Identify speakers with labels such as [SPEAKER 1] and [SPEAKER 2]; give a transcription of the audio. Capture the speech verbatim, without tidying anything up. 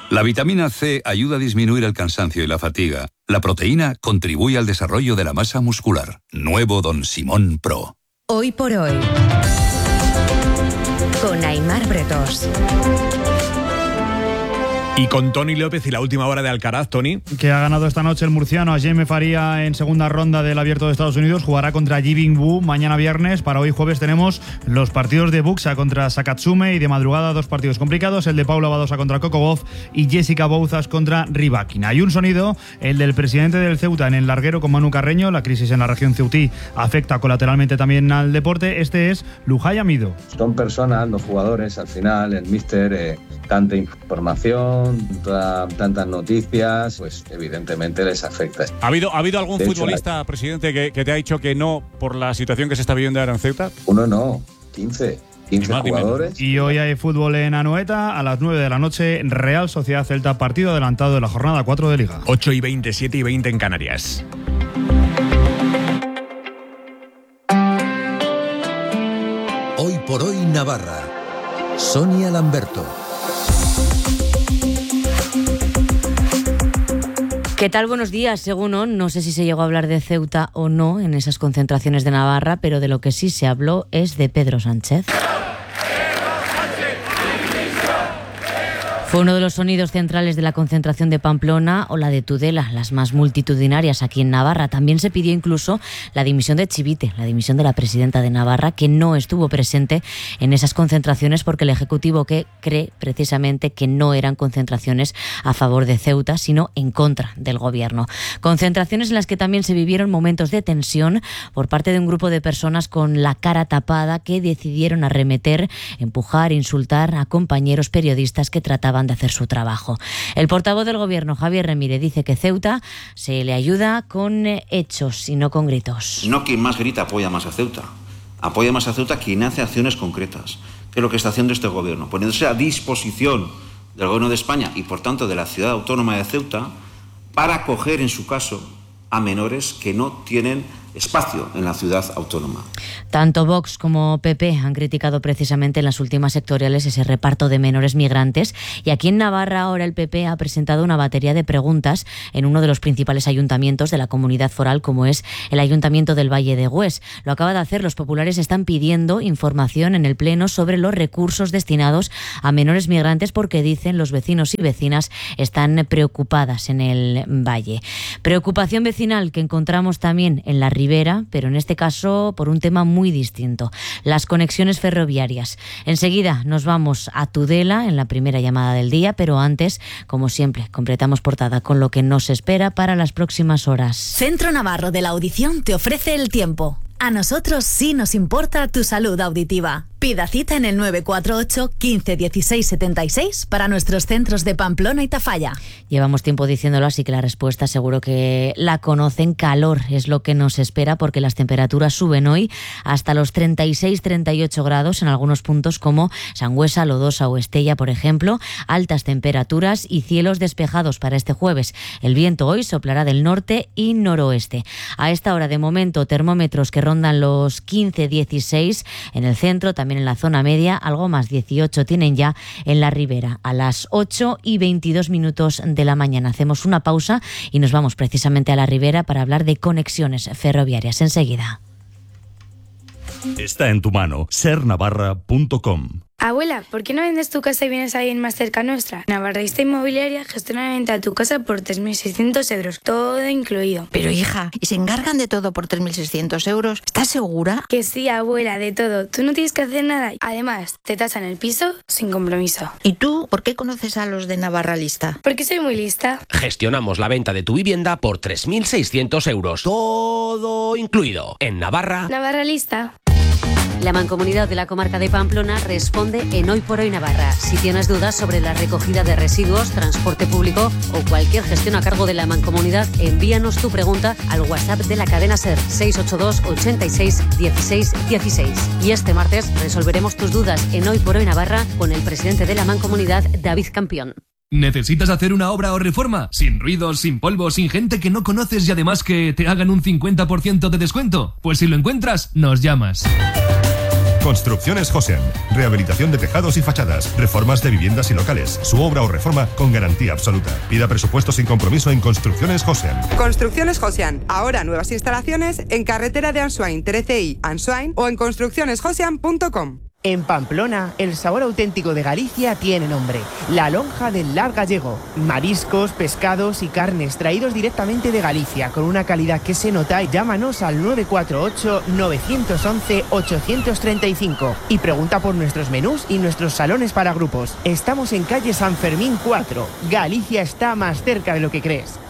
[SPEAKER 1] La vitamina C ayuda a disminuir el cansancio y la fatiga. La proteína contribuye al desarrollo de la masa muscular. Nuevo Don Simón Pro.
[SPEAKER 2] Hoy por hoy, con Aimar Bretos.
[SPEAKER 3] Y con Toni López y la última hora de Alcaraz, Toni.
[SPEAKER 4] Que ha ganado esta noche el murciano a Jaime Faría en segunda ronda del Abierto de Estados Unidos. Jugará contra Yibing Wu mañana viernes. Para hoy jueves tenemos los partidos de Buxa contra Sakatsume y de madrugada dos partidos complicados. El de Paula Badosa contra Coco Gauff y Jessica Bouzas contra Rybakina. Hay un sonido, el del presidente del Ceuta en el larguero con Manu Carreño. La crisis en la región ceutí afecta colateralmente también al deporte. Este es Lujay Amido.
[SPEAKER 5] Son personas, los jugadores, al final, el míster, eh, tanta información, Toda, tantas noticias, pues evidentemente les afecta.
[SPEAKER 3] ¿Ha habido, ¿ha habido algún
[SPEAKER 5] de
[SPEAKER 3] futbolista, hecho, presidente, que, que te ha dicho que no por la situación que se está viviendo ahora en Ceuta?
[SPEAKER 5] Uno no, quince. quince más, jugadores.
[SPEAKER 4] Y hoy hay fútbol en Anoeta a las nueve de la noche. Real Sociedad Celta, partido adelantado de la jornada cuatro de Liga.
[SPEAKER 3] ocho y veinte, siete y veinte en Canarias.
[SPEAKER 6] Hoy por hoy Navarra. Sonia Lamberto.
[SPEAKER 7] ¿Qué tal? Buenos días. Según O N, no sé si se llegó a hablar de Ceuta o no en esas concentraciones de Navarra, pero de lo que sí se habló es de Pedro Sánchez. Fue uno de los sonidos centrales de la concentración de Pamplona o la de Tudela, las más multitudinarias aquí en Navarra. También se pidió incluso la dimisión de Chivite, la dimisión de la presidenta de Navarra, que no estuvo presente en esas concentraciones porque el Ejecutivo que cree precisamente que no eran concentraciones a favor de Ceuta, sino en contra del Gobierno. Concentraciones en las que también se vivieron momentos de tensión por parte de un grupo de personas con la cara tapada que decidieron arremeter, empujar, insultar a compañeros periodistas que trataban de hacer su trabajo. El portavoz del Gobierno, Javier Remírez, dice que Ceuta se le ayuda con hechos y no con gritos.
[SPEAKER 8] No quien más grita apoya más a Ceuta. Apoya más a Ceuta quien hace acciones concretas, que es lo que está haciendo este Gobierno, poniéndose a disposición del Gobierno de España y, por tanto, de la ciudad autónoma de Ceuta para acoger, en su caso, a menores que no tienen espacio en la ciudad autónoma.
[SPEAKER 7] Tanto Vox como P P han criticado precisamente en las últimas sectoriales ese reparto de menores migrantes, y aquí en Navarra ahora el P P ha presentado una batería de preguntas en uno de los principales ayuntamientos de la comunidad foral, como es el Ayuntamiento del Valle de Güés. Lo acaba de hacer. Los populares están pidiendo información en el Pleno sobre los recursos destinados a menores migrantes porque, dicen, los vecinos y vecinas están preocupadas en el Valle. Preocupación vecinal que encontramos también en la Ribera, pero en este caso por un tema muy distinto: las conexiones ferroviarias. Enseguida nos vamos a Tudela en la primera llamada del día, pero antes, como siempre, completamos portada con lo que nos espera para las próximas horas.
[SPEAKER 2] Centro Navarro de la Audición te ofrece el tiempo. A nosotros sí nos importa tu salud auditiva. Pida cita en el nueve cuatro ocho, quince, dieciséis, setenta y seis para nuestros centros de Pamplona y Tafalla.
[SPEAKER 7] Llevamos tiempo diciéndolo, así que la respuesta seguro que la conocen. Calor es lo que nos espera porque las temperaturas suben hoy hasta los treinta y seis, treinta y ocho grados en algunos puntos como Sangüesa, Lodosa o Estella, por ejemplo. Altas temperaturas y cielos despejados para este jueves. El viento hoy soplará del norte y noroeste. A esta hora, de momento, termómetros que rondan los quince, dieciséis en el centro, también en la zona media, algo más, dieciocho tienen ya en la Ribera. A las ocho y veintidós minutos de la mañana hacemos una pausa y nos vamos precisamente a la Ribera para hablar de conexiones ferroviarias. Enseguida.
[SPEAKER 9] Está en tu mano ser navarra punto com.
[SPEAKER 10] Abuela, ¿por qué no vendes tu casa y vienes a alguien más cerca nuestra? Navarrista Inmobiliaria gestiona la venta de tu casa por tres mil seiscientos euros, todo incluido.
[SPEAKER 11] Pero hija, ¿y se encargan de todo por tres mil seiscientos euros? ¿Estás segura?
[SPEAKER 10] Que sí, abuela, de todo. Tú no tienes que hacer nada. Además, te tasan el piso sin compromiso.
[SPEAKER 11] ¿Y tú por qué conoces a los de Navarra Lista?
[SPEAKER 10] Porque soy muy lista.
[SPEAKER 12] Gestionamos la venta de tu vivienda por tres mil seiscientos euros, todo incluido. En Navarra.
[SPEAKER 10] Navarra Lista.
[SPEAKER 13] La Mancomunidad de la Comarca de Pamplona responde en Hoy por Hoy Navarra. Si tienes dudas sobre la recogida de residuos, transporte público o cualquier gestión a cargo de la Mancomunidad, envíanos tu pregunta al WhatsApp de la cadena SER seis ocho dos, ochenta y seis, dieciséis dieciséis. Y este martes resolveremos tus dudas en Hoy por Hoy Navarra con el presidente de la Mancomunidad, David Campión.
[SPEAKER 14] ¿Necesitas hacer una obra o reforma? Sin ruidos, sin polvo, sin gente que no conoces y además que te hagan un cincuenta por ciento de descuento. Pues si lo encuentras, nos llamas.
[SPEAKER 15] Construcciones Josian. Rehabilitación de tejados y fachadas. Reformas de viviendas y locales. Su obra o reforma con garantía absoluta. Pida presupuesto sin compromiso en Construcciones Josian.
[SPEAKER 16] Construcciones Josian. Ahora nuevas instalaciones en carretera de Ansoain, trece i, Ansoain o en construcciones josian punto com.
[SPEAKER 17] En Pamplona, el sabor auténtico de Galicia tiene nombre. La lonja del Lar Gallego. Mariscos, pescados y carnes traídos directamente de Galicia con una calidad que se nota. Llámanos al nueve cuatro ocho, nueve once, ocho tres cinco y pregunta por nuestros menús y nuestros salones para grupos. Estamos en calle San Fermín cuatro. Galicia está más cerca de lo que crees.